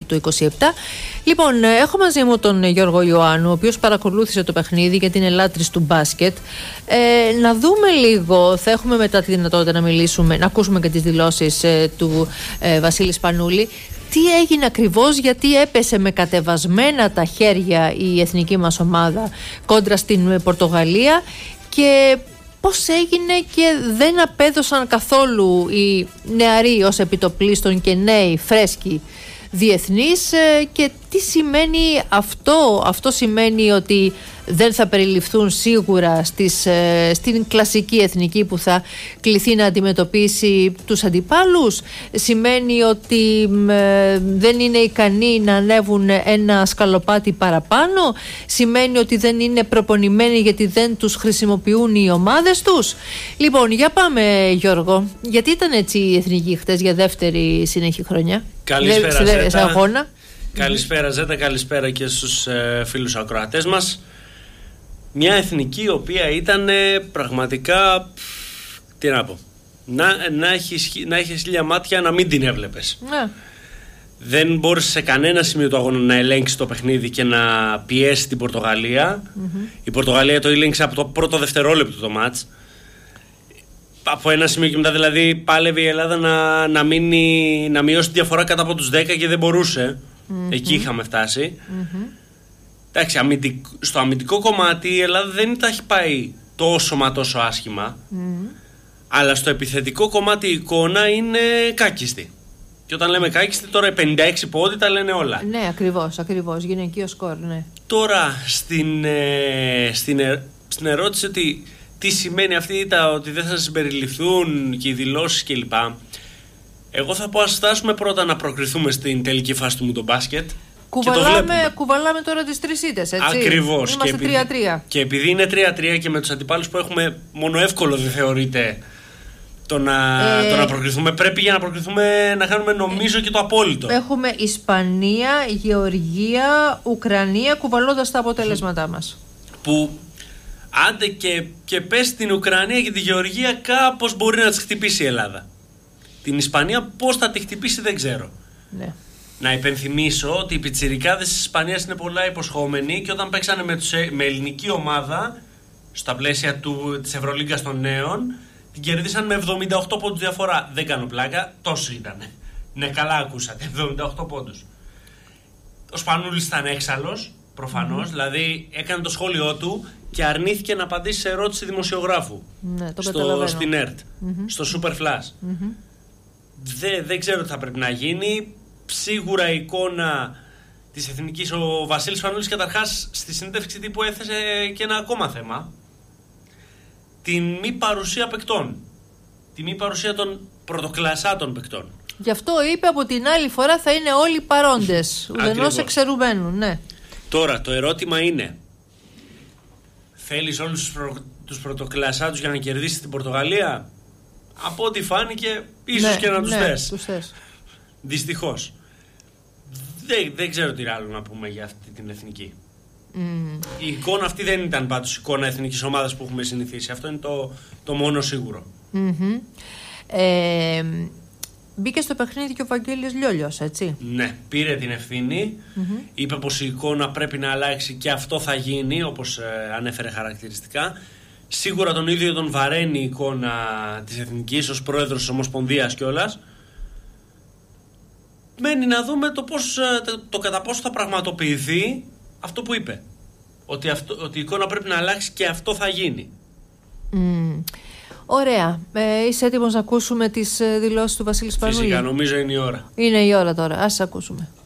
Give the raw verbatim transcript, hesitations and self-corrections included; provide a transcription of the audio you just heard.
του είκοσι επτά. Λοιπόν, έχω μαζί μου τον Γιώργο Ιωάννου, ο οποίος παρακολούθησε το παιχνίδι γιατί είναι λάτρης του μπάσκετ. Ε, να δούμε λίγο, θα έχουμε μετά τη δυνατότητα να μιλήσουμε, να ακούσουμε και τις δηλώσεις ε, του ε, Βασίλη Σπανούλη. Τι έγινε ακριβώς, γιατί έπεσε με κατεβασμένα τα χέρια η εθνική μας ομάδα κόντρα στην Πορτογαλία και πώς έγινε και δεν απέδωσαν καθόλου οι νεαροί ως επιτοπλίστων και νέοι φρέσκοι διεθνείς, και τι σημαίνει αυτό? Αυτό σημαίνει ότι δεν θα περιληφθούν σίγουρα στις, στην κλασική εθνική που θα κληθεί να αντιμετωπίσει τους αντιπάλους. Σημαίνει ότι ε, δεν είναι ικανοί να ανέβουν ένα σκαλοπάτι παραπάνω. Σημαίνει ότι δεν είναι προπονημένοι γιατί δεν τους χρησιμοποιούν οι ομάδες τους. Λοιπόν, για πάμε Γιώργο. Γιατί ήταν έτσι η εθνική χτες για δεύτερη συνεχή χρονιά? Καλησπέρα Δε, Ζέτα. αγώνα. Καλησπέρα Ζέτα, καλησπέρα και στους ε, φίλους ακροατές μας. Μια εθνική η οποία ήταν ε, πραγματικά, τι να πω, να, να έχεις, να έχεις χίλια μάτια να μην την έβλεπες. Ναι. Δεν μπόρεσε σε κανένα σημείο του αγώνα να ελέγξει το παιχνίδι και να πιέσει την Πορτογαλία. Mm-hmm. Η Πορτογαλία το έλεγξε από το πρώτο δευτερόλεπτο το μάτς. Από ένα σημείο και μετά δηλαδή πάλευε η Ελλάδα να, να, μείνει, να μειώσει τη διαφορά κατά από τους δέκα και δεν μπορούσε. Mm-hmm. Εκεί είχαμε φτάσει. Mm-hmm. Εντάξει, αμυντικ, στο αμυντικό κομμάτι η Ελλάδα δεν τα έχει πάει τόσο μα τόσο άσχημα. Mm-hmm. Αλλά στο επιθετικό κομμάτι η εικόνα είναι κάκιστη. Και όταν λέμε κάκιστη, τώρα οι πενήντα έξι πόντι τα λένε όλα. Ναι, ακριβώς, ακριβώς. Γυναικείο σκορ, ναι. Τώρα στην, ε, στην, ε, στην ερώτηση ότι τι σημαίνει αυτή η ήττα, ότι δεν θα συμπεριληφθούν και οι δηλώσεις κλπ. Εγώ θα πω ας φτάσουμε πρώτα να προκριθούμε στην τελική φάση του Μουντομπάσκετ. Κουβαλάμε, κουβαλάμε τώρα τις τρεις ήττες, έτσι. Ακριβώς. Είμαστε τρία τρία. Και επειδή είναι τρία τρία και με τους αντιπάλους που έχουμε, μόνο εύκολο δεν θεωρείται το να, ε, το να προκριθούμε. Πρέπει για να προκριθούμε να κάνουμε νομίζω ε, και το απόλυτο. Έχουμε Ισπανία, Γεωργία, Ουκρανία, κουβαλώντας τα αποτελέσματά μας. Που άντε και, και πες την Ουκρανία και τη Γεωργία, κάπως μπορεί να τις χτυπήσει η Ελλάδα. Την Ισπανία πώς θα τη χτυπήσει δεν ξέρω. Ναι. Να υπενθυμίσω ότι οι πιτσιρικάδες της Ισπανίας είναι πολλά υποσχόμενοι και όταν παίξανε με, τους, με ελληνική ομάδα στα πλαίσια του, της Ευρωλίγκας των νέων, την κερδίσαν με εβδομήντα οκτώ πόντους διαφορά. Δεν κάνω πλάκα, τόσο ήτανε. Ναι, καλά ακούσατε, εβδομήντα οκτώ πόντους. Ο Σπανούλης ήταν έξαλλος, προφανώς, mm-hmm. δηλαδή έκανε το σχόλιο του και αρνήθηκε να απαντήσει σε ερώτηση δημοσιογράφου. Ναι, το στο, στην ΕΡΤ, mm-hmm. στο Super Flash. Mm-hmm. Δεν, δεν ξέρω τι θα πρέπει να γίνει. Σίγουρα η εικόνα της εθνικής, ο Βασίλης Σπανούλης καταρχάς στη συνέντευξη τύπου έθεσε και ένα ακόμα θέμα. Την μη παρουσία παικτών. Τη μη παρουσία των πρωτοκλασσάτων παικτών. Γι' αυτό είπε από την άλλη φορά θα είναι όλοι παρόντες. Ουδενός εξαιρουμένου, ναι. Τώρα το ερώτημα είναι, θέλεις όλους τους, προ... τους πρωτοκλασσάτους για να κερδίσεις την Πορτογαλία? Από ό,τι φάνηκε ίσως ναι, και να τους ναι, θες. Τους θες. Δυστυχώς. Δεν, δεν ξέρω τι άλλο να πούμε για αυτή την εθνική. Mm. Η εικόνα αυτή δεν ήταν πάντως εικόνα εθνικής ομάδας που έχουμε συνηθίσει. Αυτό είναι το, το μόνο σίγουρο. Mm-hmm. Ε, μπήκε στο παιχνίδι και ο Βαγγέλης Λιόλιος, έτσι. Ναι, πήρε την ευθύνη. Mm-hmm. Είπε πως η εικόνα πρέπει να αλλάξει και αυτό θα γίνει, όπως ε, ανέφερε χαρακτηριστικά. Σίγουρα τον ίδιο τον βαραίνει η εικόνα της εθνικής ως πρόεδρος της Ομοσπονδίας κιόλας. Μένει να δούμε το, πώς, το, το κατά πόσο θα πραγματοποιηθεί αυτό που είπε. Ότι, αυτό, ότι η εικόνα πρέπει να αλλάξει και αυτό θα γίνει. Mm. Ωραία. Ε, είσαι έτοιμος να ακούσουμε τις δηλώσεις του Βασίλη Σπανούλη? Φυσικά, νομίζω είναι η ώρα. Είναι η ώρα τώρα. Ας τις ακούσουμε.